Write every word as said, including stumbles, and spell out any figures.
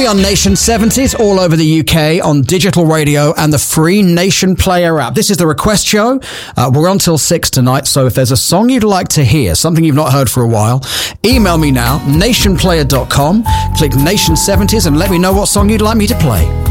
me on Nation seventies all over the U K on digital radio and the free Nation Player app. This is the Request Show. Uh, we're on till six tonight, so if there's a song you'd like to hear, something you've not heard for a while, email me now, nation player dot com, click Nation seventies and let me know what song you'd like me to play.